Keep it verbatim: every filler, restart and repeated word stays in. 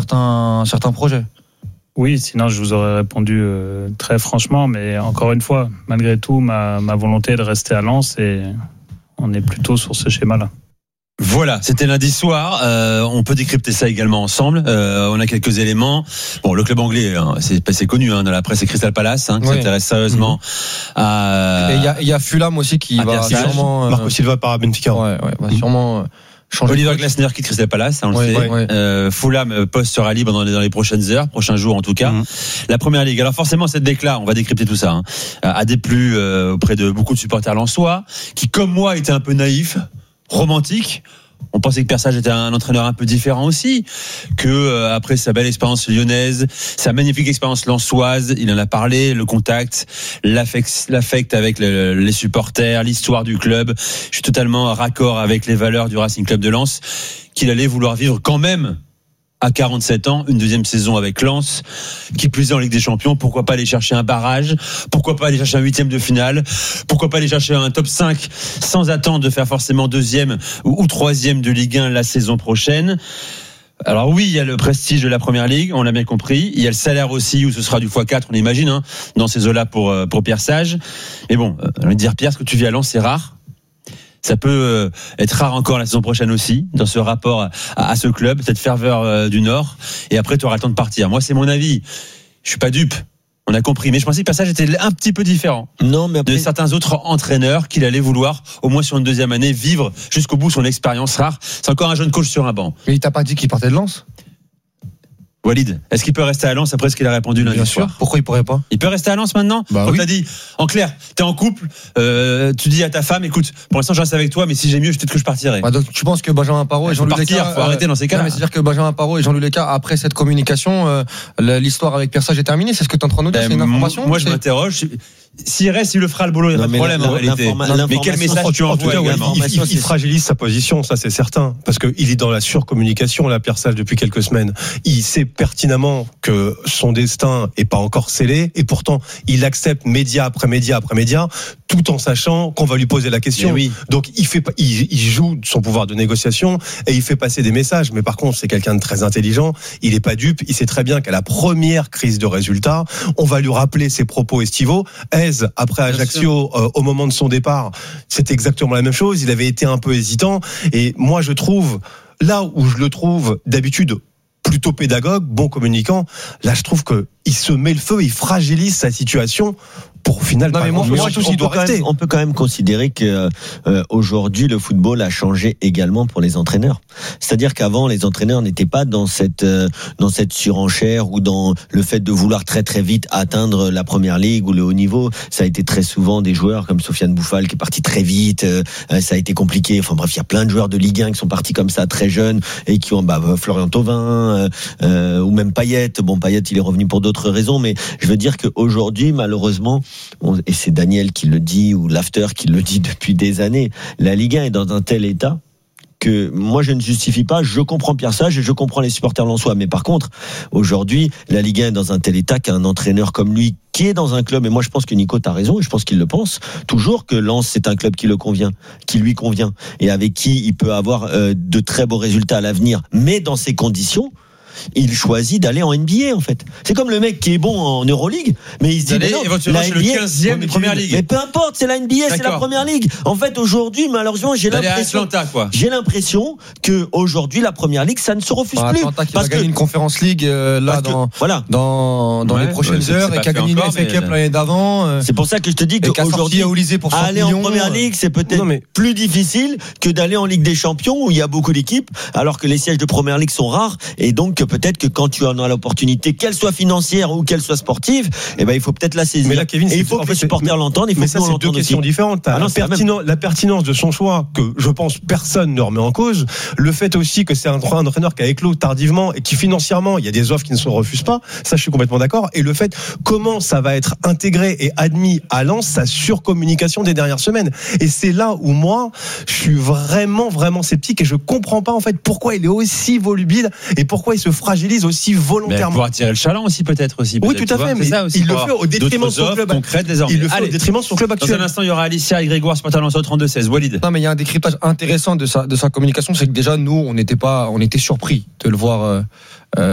certains, certains projets. Oui, sinon je vous aurais répondu euh, très franchement, mais encore une fois, malgré tout, ma, ma volonté est de rester à Lens et on est plutôt sur ce schéma-là. Voilà, c'était lundi soir. Euh, on peut décrypter ça également ensemble. Euh, on a quelques éléments. Bon, le club anglais, hein, c'est, c'est connu hein, dans la presse, c'est Crystal Palace, hein, qui oui. s'intéresse sérieusement mmh. à. Et il y a, y a Fulham aussi qui va sûrement. Euh... Marco Silva par Benfica. Ouais, ouais, va sûrement. Euh... Oliver Glasner quitte Crystal Palace, hein, on ouais, le sait. Ouais. Euh, Fulham poste sera libre dans les, dans les prochaines heures, prochains jours en tout cas. Mmh. La Première Ligue. Alors forcément cette déclat, on va décrypter tout ça, hein, a déplu euh, auprès de beaucoup de supporters lensois, qui comme moi étaient un peu naïfs, romantiques. On pensait que Persage était un entraîneur un peu différent aussi, que euh, après sa belle expérience lyonnaise, sa magnifique expérience lensoise, il en a parlé, le contact, l'affect, l'affect avec le, les supporters, l'histoire du club. Je suis totalement raccord avec les valeurs du Racing Club de Lens, qu'il allait vouloir vivre quand même à quarante-sept ans, une deuxième saison avec Lens, qui plus est en Ligue des Champions. Pourquoi pas aller chercher un barrage? Pourquoi pas aller chercher un huitième de finale? Pourquoi pas aller chercher un top cinq sans attendre de faire forcément deuxième ou, ou troisième de Ligue un la saison prochaine? Alors oui, il y a le prestige de la Première Ligue, on l'a bien compris. Il y a le salaire aussi, où ce sera du fois quatre, on imagine, hein, dans ces eaux-là pour, pour Pierre Sage. Mais bon, j'ai envie de dire, Pierre, ce que tu vis à Lens, c'est rare. Ça peut être rare encore la saison prochaine aussi, dans ce rapport à, à ce club, cette ferveur du Nord. Et après, tu auras le temps de partir. Moi, c'est mon avis. Je suis pas dupe. On a compris. Mais je pensais que Persage était un petit peu différent non, mais après... de certains autres entraîneurs qu'il allait vouloir, au moins sur une deuxième année, vivre jusqu'au bout son expérience rare. C'est encore un jeune coach sur un banc. Mais il t'a pas dit qu'il partait de Lens ? Walid, est-ce qu'il peut rester à Lens après ce qu'il a répondu lundi soir ? Bien sûr. Pourquoi il pourrait pas ? Il peut rester à Lens maintenant ? Bah Donc oui. t'as dit, en clair, t'es en couple, euh, tu dis à ta femme, écoute, pour l'instant je reste avec toi, mais si j'ai mieux, peut-être que je partirai. Bah donc tu penses que Benjamin Parot et Jean-Louis Lécart, faut arrêter dans ces cas-là. Non, mais c'est-à-dire que Benjamin Parot et Jean-Louis Lécart, après cette communication, euh, l'histoire avec Persage est terminée. C'est ce que tu es en train de nous dire ? Ben, c'est une information ? Moi, je c'est... m'interroge. S'il reste, il le fera le boulot, il n'y a pas de problème la, en réalité. Mais quel message tu envoies également ? Il, il, il fragilise sa position, ça c'est certain, parce qu'il est dans la surcommunication, là, Pierre Sage, depuis quelques semaines. Il sait pertinemment que son destin est pas encore scellé, et pourtant il accepte média après média après média, tout en sachant qu'on va lui poser la question. Oui. Donc il fait, il, il joue son pouvoir de négociation et il fait passer des messages. Mais par contre, c'est quelqu'un de très intelligent. Il est pas dupe. Il sait très bien qu'à la première crise de résultats, on va lui rappeler ses propos estivaux. Aise, après Ajaccio, euh, au moment de son départ, c'est exactement la même chose. Il avait été un peu hésitant. Et moi, je trouve, là où je le trouve d'habitude plutôt pédagogue, bon communicant, là, je trouve que il se met le feu, il fragilise sa situation pour au final non, pas mais moi, moi, on, on, doit peut même, on peut quand même considérer que euh, aujourd'hui le football a changé également pour les entraîneurs. C'est-à-dire qu'avant les entraîneurs n'étaient pas dans cette euh, dans cette surenchère ou dans le fait de vouloir très très vite atteindre la Première Ligue ou le haut niveau. Ça a été très souvent des joueurs comme Sofiane Bouffal qui est parti très vite. Euh, ça a été compliqué. Enfin bref, il y a plein de joueurs de Ligue un qui sont partis comme ça très jeunes et qui ont bah, Florian Thauvin euh, euh, ou même Payet. Bon, Payet il est revenu pour d'autres raisons, mais je veux dire qu'aujourd'hui malheureusement, et c'est Daniel qui le dit ou l'After qui le dit depuis des années, la Ligue un est dans un tel état que moi je ne justifie pas. Je comprends Pierre Sage et je comprends les supporters lensois, mais par contre aujourd'hui la Ligue un est dans un tel état qu'un entraîneur comme lui qui est dans un club, et moi je pense que Nico t'as raison et je pense qu'il le pense toujours, que Lens c'est un club qui le convient, qui lui convient et avec qui il peut avoir euh, de très beaux résultats à l'avenir, mais dans ces conditions il choisit d'aller en N B A en fait. C'est comme le mec qui est bon en Euroleague, mais il se dit mais non, éventuellement c'est le quinzième de Première Ligue. Mais peu importe, c'est la N B A, c'est la Première Ligue. En fait, aujourd'hui, malheureusement, j'ai d'aller l'impression, Atlanta, quoi. j'ai l'impression que aujourd'hui la Première Ligue, ça ne se refuse bah, plus. Atlanta qui parce va que gagner une Conférence League euh, là que, dans voilà. dans dans ouais, les prochaines ouais, heures et qui a gagné une F A Cup l'année d'avant. Euh, c'est pour ça que je te dis qu'aujourd'hui, pour aller millions, en Première Ligue, c'est peut-être non, mais... plus difficile que d'aller en Ligue des Champions où il y a beaucoup d'équipes, alors que les sièges de Première Ligue sont rares et donc peut-être que quand tu en as l'opportunité, qu'elle soit financière ou qu'elle soit sportive, eh ben il faut peut-être la saisir. Mais là, Kevin, et il faut que les supporters l'entendent. Il faut mais que ça, nous c'est deux questions aussi. différentes. Ah non, la, pertinence, la pertinence de son choix, que je pense personne ne remet en cause. Le fait aussi que c'est un, un entraîneur qui a éclos tardivement et qui financièrement, il y a des offres qui ne se refusent pas. Ça, je suis complètement d'accord. Et le fait comment ça va être intégré et admis à Lens, sa surcommunication des dernières semaines. Et c'est là où moi, je suis vraiment, vraiment sceptique et je comprends pas en fait pourquoi il est aussi volubile et pourquoi il se fragilise aussi volontairement. Pour attirer le chaland aussi peut-être aussi. Oui, peut-être, tout à fait. Mais aussi, il le fait au détriment de son club. Il le fait Allez, au détriment de son club actuel. Dans un instant, il y aura Alicia et Grégoire, supporter Lens au trente-deux seize. Walid. Non, mais il y a un décryptage intéressant de sa de sa communication, c'est que déjà nous, on n'était pas, on était surpris de le voir. Euh,